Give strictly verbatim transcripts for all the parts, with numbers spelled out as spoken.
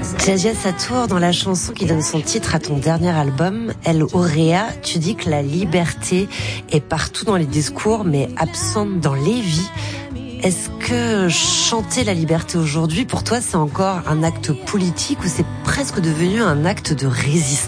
Djadja Satour, dans la chanson qui donne son titre à ton dernier album, El Aurea, tu dis que la liberté est partout dans les discours, mais absente dans les vies. Est-ce que chanter la liberté aujourd'hui, pour toi, c'est encore un acte politique ou c'est presque devenu un acte de résistance ?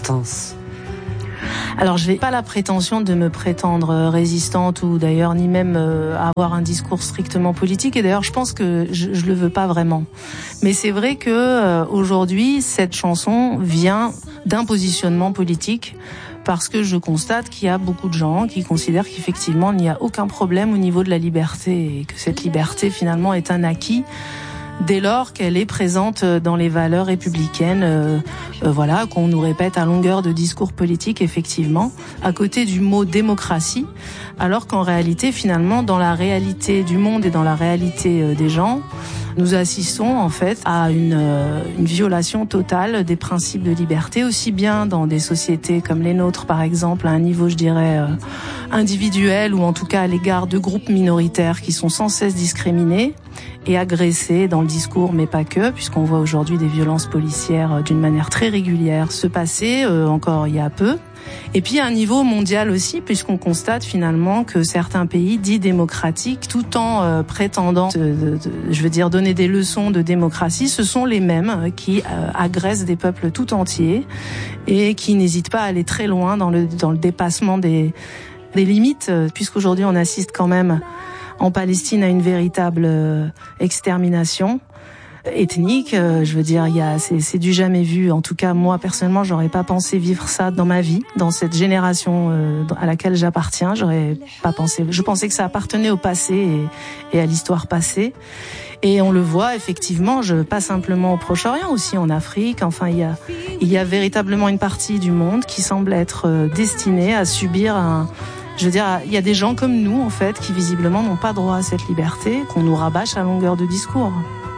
Alors, je n'ai pas la prétention de me prétendre résistante ou d'ailleurs ni même euh, avoir un discours strictement politique. Et d'ailleurs, je pense que je, je le veux pas vraiment. Mais c'est vrai que euh, aujourd'hui, cette chanson vient d'un positionnement politique parce que je constate qu'il y a beaucoup de gens qui considèrent qu'effectivement, il n'y a aucun problème au niveau de la liberté et que cette liberté, finalement, est un acquis dès lors qu'elle est présente dans les valeurs républicaines, euh, euh, voilà, qu'on nous répète à longueur de discours politiques, effectivement, à côté du mot démocratie, alors qu'en réalité, finalement, dans la réalité du monde et dans la réalité euh, des gens, nous assistons en fait à une, euh, une violation totale des principes de liberté, aussi bien dans des sociétés comme les nôtres, par exemple, à un niveau, je dirais, euh, individuel ou en tout cas à l'égard de groupes minoritaires qui sont sans cesse discriminés et agressés dans le discours, mais pas que, puisqu'on voit aujourd'hui des violences policières euh, d'une manière très régulière se passer, euh, encore il y a peu. Et puis à un niveau mondial aussi, puisqu'on constate finalement que certains pays dits démocratiques, tout en euh, prétendant, de, de, de, je veux dire, donner des leçons de démocratie, ce sont les mêmes qui euh, agressent des peuples tout entiers et qui n'hésitent pas à aller très loin dans le, dans le dépassement des, des limites, puisqu'aujourd'hui on assiste quand même en Palestine à une véritable euh, extermination ethnique. Euh, je veux dire, il y a, c'est, c'est du jamais vu. En tout cas, moi personnellement, j'aurais pas pensé vivre ça dans ma vie, dans cette génération euh, à laquelle j'appartiens. J'aurais pas pensé. Je pensais que ça appartenait au passé et, et à l'histoire passée. Et on le voit effectivement. Je pas simplement au Proche-Orient, aussi en Afrique. Enfin, il y a, il y a véritablement une partie du monde qui semble être euh, destinée à subir un Je veux dire, il y a des gens comme nous, en fait, qui visiblement n'ont pas droit à cette liberté, qu'on nous rabâche à longueur de discours.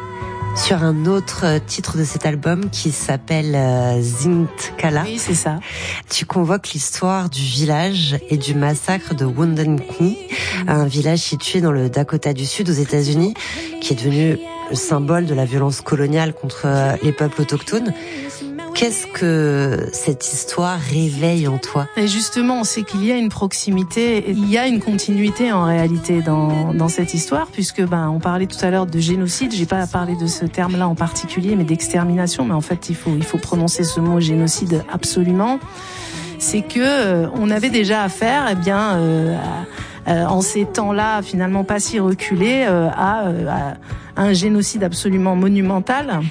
Sur un autre titre de cet album qui s'appelle euh, Zint Kala. Oui, c'est ça. Tu convoques l'histoire du village et du massacre de Wounded Knee, mmh. un village situé dans le Dakota du Sud aux États-Unis, qui est devenu le symbole de la violence coloniale contre les peuples autochtones. Qu'est-ce que cette histoire réveille en toi ? Et justement, on sait qu'il y a une proximité, il y a une continuité en réalité dans dans cette histoire, puisque ben on parlait tout à l'heure de génocide. J'ai pas parlé de ce terme-là en particulier, mais d'extermination. Mais en fait, il faut il faut prononcer ce mot génocide absolument. C'est que euh, on avait déjà affaire, eh bien, euh, à, à, en ces temps-là, finalement pas si reculés, euh, à, à un génocide absolument monumental,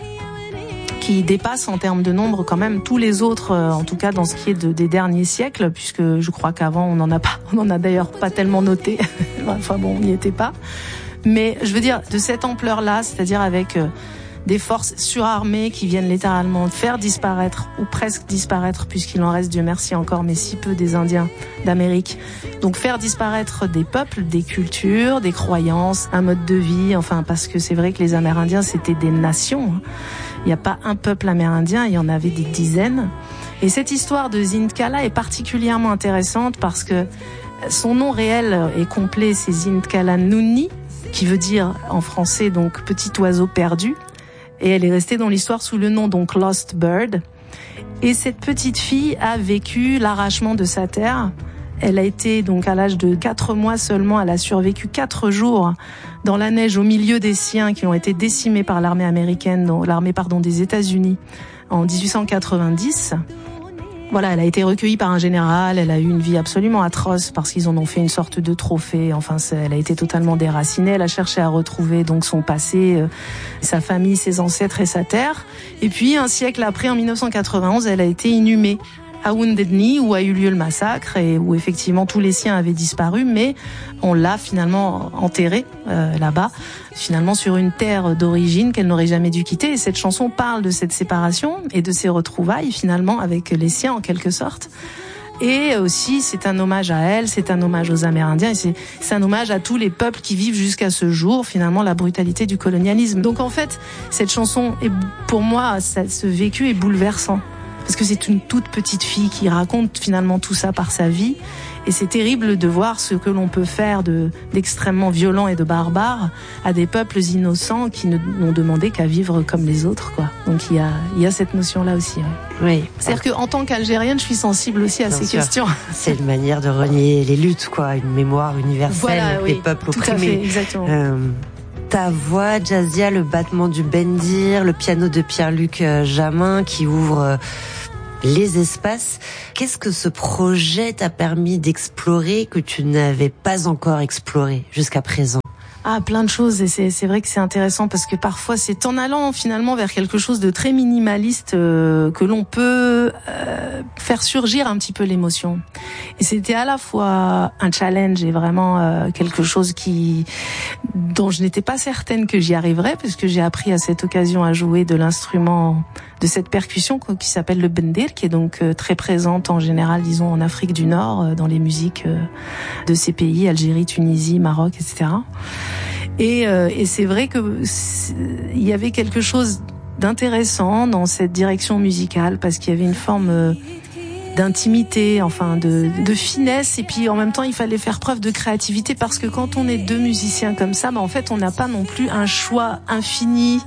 qui dépasse en termes de nombre quand même tous les autres, euh, en tout cas dans ce qui est de, des derniers siècles, puisque je crois qu'avant on n'en a pas, on n'en a d'ailleurs pas tellement noté. Enfin bon, on n'y était pas. Mais je veux dire de cette ampleur-là, c'est-à-dire avec euh, des forces surarmées qui viennent littéralement faire disparaître ou presque disparaître, puisqu'il en reste, Dieu merci encore, mais si peu, des Indiens d'Amérique. Donc faire disparaître des peuples, des cultures, des croyances, un mode de vie. Enfin parce que c'est vrai que les Amérindiens c'était des nations. Hein. Il n'y a pas un peuple amérindien, il y en avait des dizaines. Et cette histoire de Zint Kala est particulièrement intéressante parce que son nom réel et complet, c'est Zint Kala Nuni, qui veut dire en français donc petit oiseau perdu. Et elle est restée dans l'histoire sous le nom donc Lost Bird. Et cette petite fille a vécu l'arrachement de sa terre. Elle a été donc à l'âge de quatre mois seulement, elle a survécu quatre jours dans la neige au milieu des siens qui ont été décimés par l'armée américaine, l'armée pardon des États-Unis en dix-huit cent quatre-vingt-dix. Voilà, elle a été recueillie par un général, elle a eu une vie absolument atroce parce qu'ils en ont fait une sorte de trophée. Enfin, elle a été totalement déracinée. Elle a cherché à retrouver donc son passé, euh, sa famille, ses ancêtres et sa terre. Et puis un siècle après, en dix-neuf cent quatre-vingt-onze, elle a été inhumée à Wounded Knee, où a eu lieu le massacre et où effectivement tous les siens avaient disparu, mais on l'a finalement enterrée euh, là-bas, finalement sur une terre d'origine qu'elle n'aurait jamais dû quitter. Et cette chanson parle de cette séparation et de ses retrouvailles finalement avec les siens en quelque sorte. Et aussi, c'est un hommage à elle, c'est un hommage aux Amérindiens, et c'est, c'est un hommage à tous les peuples qui vivent jusqu'à ce jour, finalement, la brutalité du colonialisme. Donc en fait, cette chanson, est, pour moi, ça, ce vécu est bouleversant. parce que c'est une toute petite fille qui raconte finalement tout ça par sa vie. Et c'est terrible de voir ce que l'on peut faire de, d'extrêmement violent et de barbare à des peuples innocents qui ne, n'ont demandé qu'à vivre comme les autres, quoi. Donc il y a, il y a cette notion-là aussi. Ouais. Oui. C'est-à-dire qu'en tant qu'Algérienne, je suis sensible aussi à Bien ces sûr. questions. C'est une manière de renier les luttes, quoi. Une mémoire universelle Voilà, des oui, peuples tout à opprimés. fait, exactement. Euh, ta voix, Jazzia, le battement du bendir, le piano de Pierre-Luc Jamin qui ouvre euh, les espaces. Qu'est-ce que ce projet t'a permis d'explorer que tu n'avais pas encore exploré jusqu'à présent? Ah, plein de choses, et c'est, c'est vrai que c'est intéressant parce que parfois c'est en allant finalement vers quelque chose de très minimaliste euh, que l'on peut euh, faire surgir un petit peu l'émotion. Et c'était à la fois un challenge et vraiment euh, quelque chose qui dont je n'étais pas certaine que j'y arriverais, parce que j'ai appris à cette occasion à jouer de l'instrument, de cette percussion qui s'appelle le bendir, qui est donc euh, très présente en général, disons, en Afrique du Nord, euh, dans les musiques euh, de ces pays, Algérie, Tunisie, Maroc, et cetera. Et, euh, et c'est vrai que il y avait quelque chose d'intéressant dans cette direction musicale, parce qu'il y avait une forme euh, d'intimité, enfin de, de finesse, et puis en même temps il fallait faire preuve de créativité, parce que quand on est deux musiciens comme ça, bah en fait on n'a pas non plus un choix infini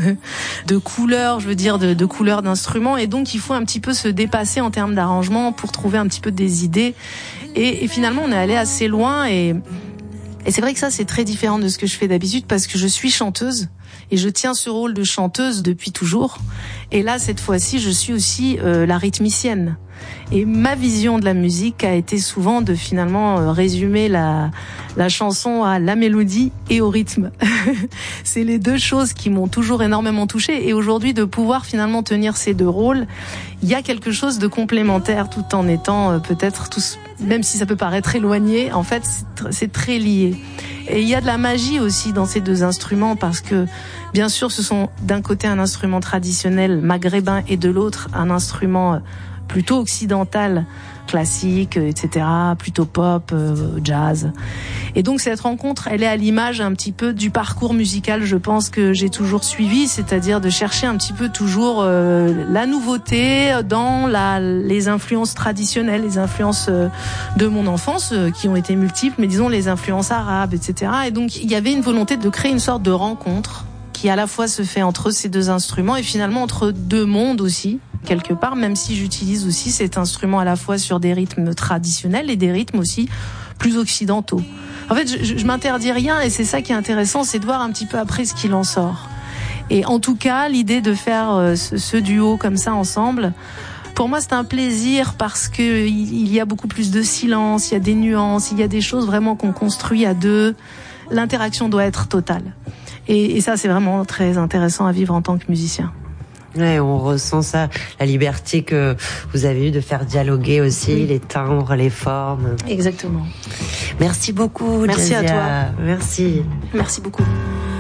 de couleurs, je veux dire de, de couleurs d'instruments, et donc il faut un petit peu se dépasser en termes d'arrangement pour trouver un petit peu des idées, et, et finalement on est allé assez loin, et Et c'est vrai que ça, c'est très différent de ce que je fais d'habitude, parce que je suis chanteuse et je tiens ce rôle de chanteuse depuis toujours. Et là, cette fois-ci, je suis aussi euh, la rythmicienne. Et ma vision de la musique a été souvent de finalement euh, résumer la, la chanson à la mélodie et au rythme. C'est les deux choses qui m'ont toujours énormément touchée. Et aujourd'hui, de pouvoir finalement tenir ces deux rôles, il y a quelque chose de complémentaire, tout en étant euh, peut-être tous, même si ça peut paraître éloigné, en fait, c'est, tr- c'est très lié. Et il y a de la magie aussi dans ces deux instruments, parce que bien sûr, ce sont d'un côté un instrument traditionnel maghrébin et de l'autre un instrument plutôt occidental, classique, et cetera, plutôt pop, euh, jazz. Et donc cette rencontre, elle est à l'image un petit peu du parcours musical, je pense, que j'ai toujours suivi, c'est-à-dire de chercher un petit peu toujours euh, la nouveauté dans la, les influences traditionnelles, les influences euh, de mon enfance, euh, qui ont été multiples, mais disons les influences arabes, et cetera. Et donc il y avait une volonté de créer une sorte de rencontre qui à la fois se fait entre ces deux instruments et finalement entre deux mondes aussi, quelque part, même si j'utilise aussi cet instrument à la fois sur des rythmes traditionnels et des rythmes aussi plus occidentaux. En fait, je, je m'interdis rien, et c'est ça qui est intéressant, c'est de voir un petit peu après ce qu'il en sort. Et en tout cas, l'idée de faire euh, ce, ce duo comme ça ensemble, pour moi, c'est un plaisir, parce que il, il y a beaucoup plus de silence, il y a des nuances, il y a des choses vraiment qu'on construit à deux. L'interaction doit être totale. Et, et ça, c'est vraiment très intéressant à vivre en tant que musicien. Ouais, on ressent ça, la liberté que vous avez eue de faire dialoguer aussi, oui, les timbres, les formes. Exactement. Merci beaucoup, Merci Jazzia. à toi. Merci. Merci beaucoup.